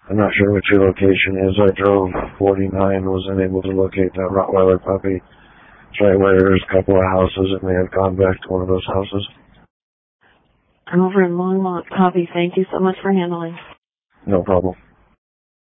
I'm not sure what your location is. I drove 49, was unable to locate that Rottweiler puppy. It's right where there's a couple of houses. It may have gone back to one of those houses. Over in Longmont, copy. Thank you so much for handling. No problem.